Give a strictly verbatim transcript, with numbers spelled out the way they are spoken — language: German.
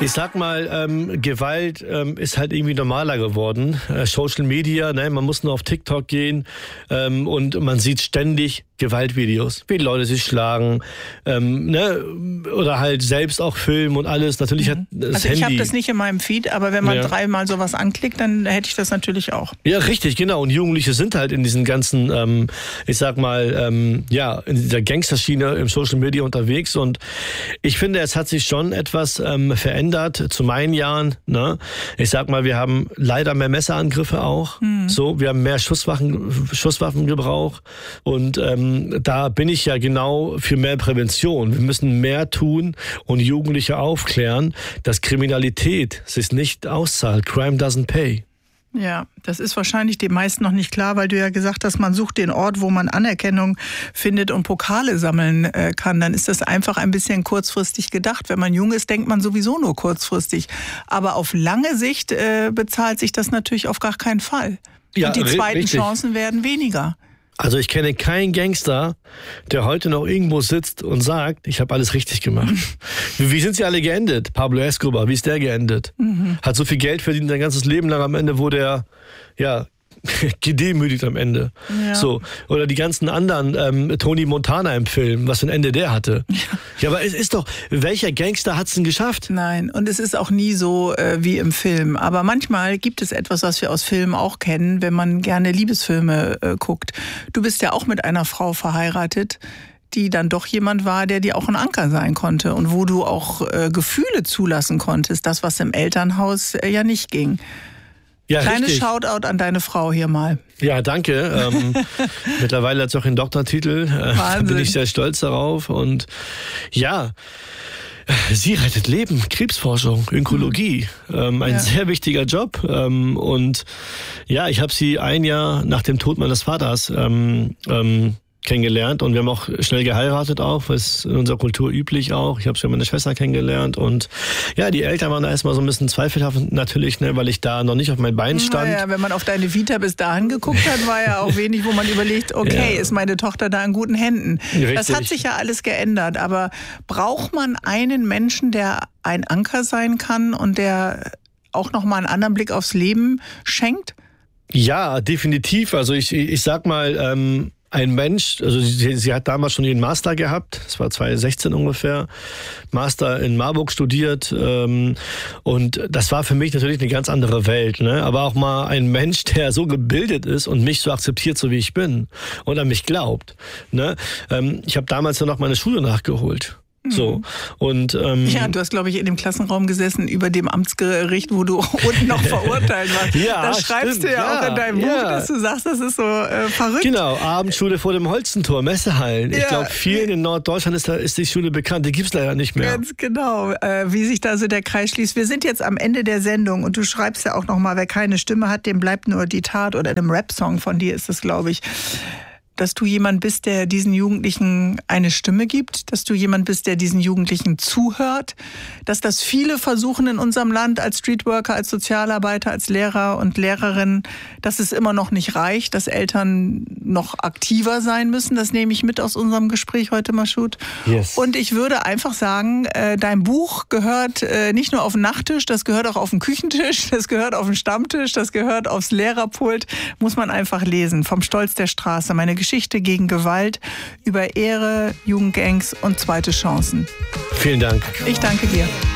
Ich sag mal, ähm, Gewalt ähm, ist halt irgendwie normaler geworden. Äh, Social Media, ne, man muss nur auf TikTok gehen ähm, und man sieht ständig Gewaltvideos, wie Leute sich schlagen, ähm, ne, oder halt selbst auch filmen und alles. Natürlich hat das Also Handy. Ich habe das nicht in meinem Feed, aber wenn man Ja. dreimal sowas anklickt, dann hätte ich das natürlich auch. Ja, richtig, genau. Und Jugendliche sind halt in diesen ganzen, ähm, ich sag mal, ähm, ja, in dieser Gangsterschiene im Social Media unterwegs. Und ich finde, es hat sich schon etwas ähm, verändert zu meinen Jahren. Ne? Ich sag mal, wir haben leider mehr Messerangriffe auch. Mhm. So, wir haben mehr Schusswaffen, Schusswaffengebrauch. Und ähm, da bin ich ja genau für mehr Prävention. Wir müssen mehr tun und Jugendliche aufklären, dass Kriminalität sich nicht auszahlt. Crime doesn't pay. Ja, das ist wahrscheinlich den meisten noch nicht klar, weil du ja gesagt hast, man sucht den Ort, wo man Anerkennung findet und Pokale sammeln äh, kann. Dann ist das einfach ein bisschen kurzfristig gedacht. Wenn man jung ist, denkt man sowieso nur kurzfristig. Aber auf lange Sicht äh, bezahlt sich das natürlich auf gar keinen Fall. Ja, und die zweiten richtig. Chancen werden weniger. Also ich kenne keinen Gangster, der heute noch irgendwo sitzt und sagt, ich habe alles richtig gemacht. Wie sind sie alle geendet? Pablo Escobar, wie ist der geendet? Mhm. Hat so viel Geld verdient sein ganzes Leben lang, am Ende wurde er ja gedemütigt am Ende. Ja. So. Oder die ganzen anderen, ähm, Tony Montana im Film, was für ein Ende der hatte. Ja, ja, aber es ist doch, welcher Gangster hat's denn geschafft? Nein, und es ist auch nie so äh, wie im Film. Aber manchmal gibt es etwas, was wir aus Filmen auch kennen, wenn man gerne Liebesfilme äh, guckt. Du bist ja auch mit einer Frau verheiratet, die dann doch jemand war, der dir auch ein Anker sein konnte und wo du auch äh, Gefühle zulassen konntest, das, was im Elternhaus äh, ja nicht ging. Ja, Kleines richtig. Shoutout an deine Frau hier mal. Ja, danke. Ähm, mittlerweile hat sie auch einen Doktortitel. Äh, da bin ich sehr stolz darauf. Und ja, sie rettet Leben, Krebsforschung, Onkologie. Ähm, ein ja. sehr wichtiger Job. Ähm, und ja, ich habe sie ein Jahr nach dem Tod meines Vaters ähm, ähm, kennengelernt und wir haben auch schnell geheiratet auch, was in unserer Kultur üblich auch. Ich habe schon meine Schwester kennengelernt und ja, die Eltern waren da erstmal so ein bisschen zweifelhaft natürlich, ne, weil ich da noch nicht auf mein Bein stand. Naja, wenn man auf deine Vita bis dahin geguckt hat, war ja auch wenig, wo man überlegt, okay, ja. ist meine Tochter da in guten Händen. Richtig. Das hat sich ja alles geändert, aber braucht man einen Menschen, der ein Anker sein kann und der auch nochmal einen anderen Blick aufs Leben schenkt? Ja, definitiv. Also ich, ich sag mal, ähm, ein Mensch, also sie, sie hat damals schon ihren Master gehabt, das war zwanzig sechzehn ungefähr, Master in Marburg studiert ähm, und das war für mich natürlich eine ganz andere Welt, ne? Aber auch mal ein Mensch, der so gebildet ist und mich so akzeptiert, so wie ich bin und an mich glaubt. Ne? Ähm, ich habe damals ja noch meine Schule nachgeholt. So. Und, ähm, ja, du hast, glaube ich, in dem Klassenraum gesessen über dem Amtsgericht, wo du unten noch verurteilt warst. Ja, da schreibst stimmt, du ja, ja auch in deinem Buch, ja. dass du sagst, das ist so äh, verrückt. Genau, Abendschule vor dem Holzentor, Messehallen. Ja. Ich glaube, vielen in Norddeutschland ist, da, ist die Schule bekannt, die gibt's leider nicht mehr. Ganz genau, äh, wie sich da so der Kreis schließt. Wir sind jetzt am Ende der Sendung und du schreibst ja auch nochmal, wer keine Stimme hat, dem bleibt nur die Tat, oder in einem Rap-Song von dir ist es, glaube ich. Dass du jemand bist, der diesen Jugendlichen eine Stimme gibt, dass du jemand bist, der diesen Jugendlichen zuhört, dass das viele versuchen in unserem Land als Streetworker, als Sozialarbeiter, als Lehrer und Lehrerinnen, dass es immer noch nicht reicht, dass Eltern noch aktiver sein müssen. Das nehme ich mit aus unserem Gespräch heute, Mashoud. Yes. Und ich würde einfach sagen, dein Buch gehört nicht nur auf den Nachttisch, das gehört auch auf den Küchentisch, das gehört auf den Stammtisch, das gehört aufs Lehrerpult, muss man einfach lesen. Vom Stolz der Straße, meine Geschichte gegen Gewalt, über Ehre, Jugendgangs und zweite Chancen. Vielen Dank. Ich danke dir.